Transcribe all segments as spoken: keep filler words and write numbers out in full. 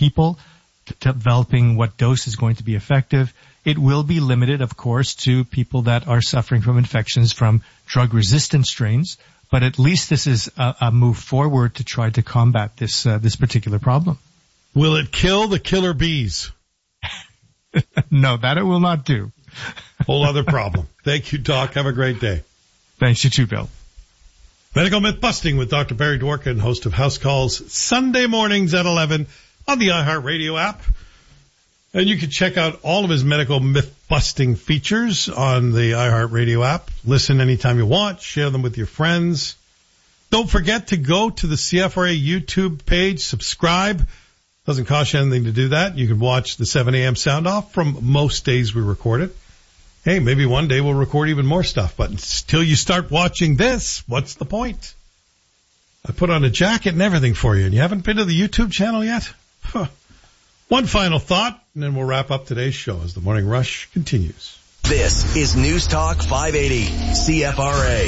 people, t- developing what dose is going to be effective. It will be limited, of course, to people that are suffering from infections from drug-resistant strains, but at least this is a, a move forward to try to combat this uh, this particular problem. Will it kill the killer bees? No, that it will not do. Whole other problem. Thank you, Doc. Have a great day. Thanks, you too, Bill. Medical Myth Busting with Doctor Barry Dworkin, host of House Calls, Sunday mornings at eleven on the iHeartRadio app. And you can check out all of his medical myth busting features on the iHeartRadio app. Listen anytime you want. Share them with your friends. Don't forget to go to the C F R A YouTube page. Subscribe. Doesn't cost you anything to do that. You can watch the seven a.m. sound off from most days we record it. Hey, maybe one day we'll record even more stuff. But until you start watching this, what's the point? I put on a jacket and everything for you, and you haven't been to the YouTube channel yet? Huh. One final thought, and then we'll wrap up today's show as the Morning Rush continues. This is News Talk five eighty, C F R A.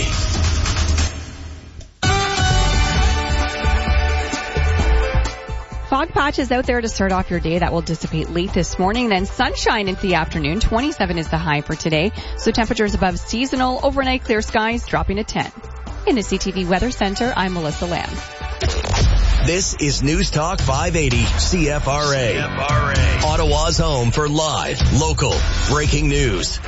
Fog patches out there to start off your day. That will dissipate late this morning. Then sunshine into the afternoon. twenty-seven is the high for today. So temperatures above seasonal. Overnight clear skies dropping to ten. In the C T V Weather Center, I'm Melissa Lamb. This is News Talk five eighty C F R A. C F R A. Ottawa's home for live, local, breaking news.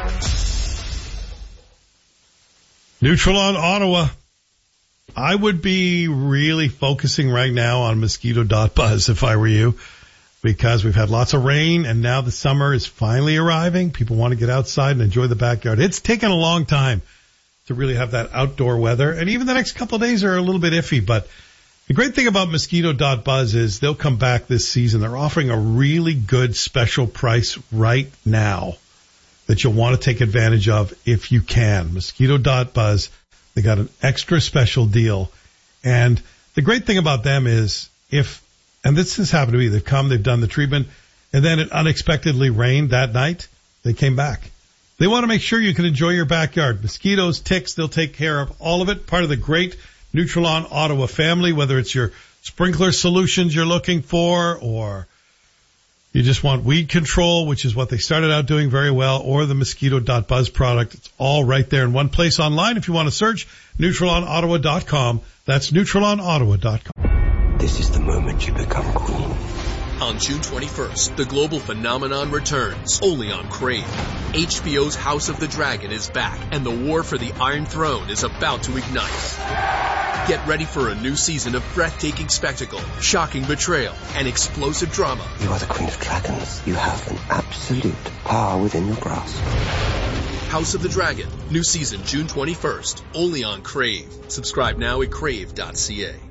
Neutral on Ottawa. I would be really focusing right now on mosquito dot buzz if I were you, because we've had lots of rain and now the summer is finally arriving. People want to get outside and enjoy the backyard. It's taken a long time to really have that outdoor weather, and even the next couple of days are a little bit iffy, but the great thing about mosquito dot buzz is they'll come back this season. They're offering a really good special price right now that you'll want to take advantage of if you can. mosquito dot buzz. They got an extra special deal. And the great thing about them is if, and this has happened to me, they've come, they've done the treatment, and then it unexpectedly rained that night. They came back. They want to make sure you can enjoy your backyard. Mosquitoes, ticks, they'll take care of all of it. Part of the great Neutralon Ottawa family, whether it's your sprinkler solutions you're looking for, or you just want weed control, which is what they started out doing very well, or the mosquito dot buzz product. It's all right there in one place online. If you want to search, Neutralon Ottawa dot com. That's Neutralon Ottawa dot com. This is the moment you become queen. On June twenty-first, the global phenomenon returns, only on Crave. H B O's House of the Dragon is back, and the war for the Iron Throne is about to ignite. Get ready for a new season of breathtaking spectacle, shocking betrayal, and explosive drama. You are the Queen of Dragons. You have an absolute power within your grasp. House of the Dragon, new season June twenty-first, only on Crave. Subscribe now at crave dot c a.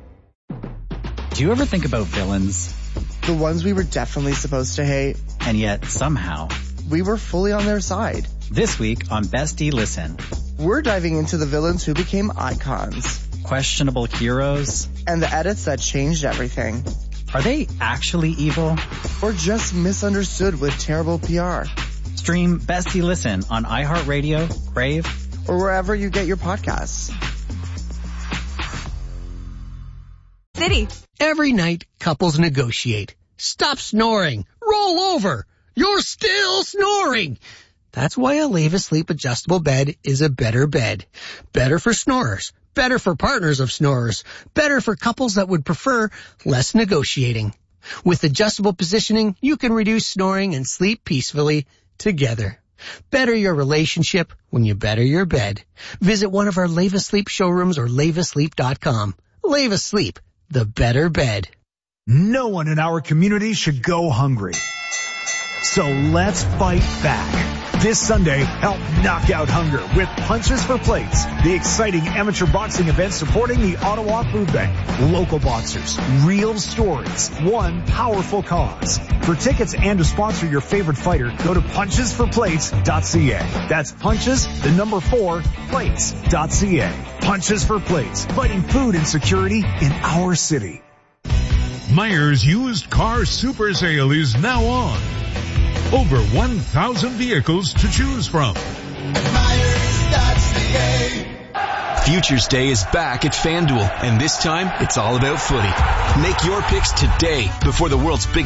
Do you ever think about villains? The ones we were definitely supposed to hate. And yet, somehow, we were fully on their side. This week on Bestie Listen, we're diving into the villains who became icons. Questionable heroes. And the edits that changed everything. Are they actually evil? Or just misunderstood with terrible P R? Stream Bestie Listen on iHeartRadio, Crave, or wherever you get your podcasts. City. Every night, couples negotiate. Stop snoring. Roll over. You're still snoring. That's why a Leva Sleep adjustable bed is a better bed. Better for snorers. Better for partners of snorers. Better for couples that would prefer less negotiating. With adjustable positioning, you can reduce snoring and sleep peacefully together. Better your relationship when you better your bed. Visit one of our Leva Sleep showrooms or leva sleep dot com. Leva Sleep, the better bed. No one in our community should go hungry. So let's fight back. This Sunday, help knock out hunger with Punches for Plates, the exciting amateur boxing event supporting the Ottawa Food Bank. Local boxers, real stories, one powerful cause. For tickets and to sponsor your favorite fighter, go to punches for plates dot c a. That's punches, the number four, plates dot c a. Punches for Plates, fighting food insecurity in our city. Myers Used Car Super Sale is now on. Over one thousand vehicles to choose from. Futures Day is back at FanDuel, and this time it's all about footy. Make your picks today before the world's biggest